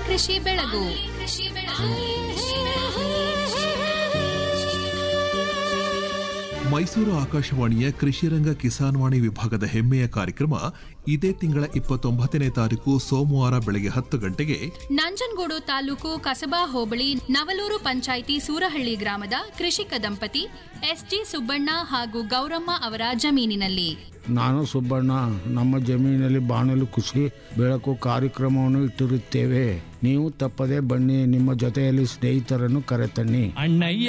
ಕೃಷಿ ಬೆಳಗು. ಮೈಸೂರು ಆಕಾಶವಾಣಿಯ ಕೃಷಿರಂಗ ಕಿಸಾನ್ ವಾಣಿ ವಿಭಾಗದ ಹೆಮ್ಮೆಯ ಕಾರ್ಯಕ್ರಮ ಇದೇ ತಿಂಗಳ 29ನೇ ತಾರೀಕು ಸೋಮವಾರ ಬೆಳಗ್ಗೆ 10 ಗಂಟೆಗೆ ನಂಜನಗೂಡು ತಾಲೂಕು ಕಸಬಾ ಹೋಬಳಿ ನವಲೂರು ಪಂಚಾಯಿತಿ ಸೂರಹಳ್ಳಿ ಗ್ರಾಮದ ಕೃಷಿಕ ದಂಪತಿ ಎಸ್ಜಿ ಸುಬ್ಬಣ್ಣ ಹಾಗೂ ಗೌರಮ್ಮ ಅವರ ಜಮೀನಿನಲ್ಲಿ. ನಾನು ಸುಬ್ಬಣ್ಣ, ನಮ್ಮ ಜಮೀನಿನಲ್ಲಿ ಬಾಣಲು ಕೃಷಿ ಬೆಳಕು ಕಾರ್ಯಕ್ರಮವನ್ನು ಇಟ್ಟಿರುತ್ತೇವೆ. ನೀವು ತಪ್ಪದೆ ಬನ್ನಿ, ನಿಮ್ಮ ಜೊತೆಯಲ್ಲಿ ಸ್ನೇಹಿತರನ್ನು ಕರೆತನ್ನಿ. ಅಣ್ಣಯ್ಯ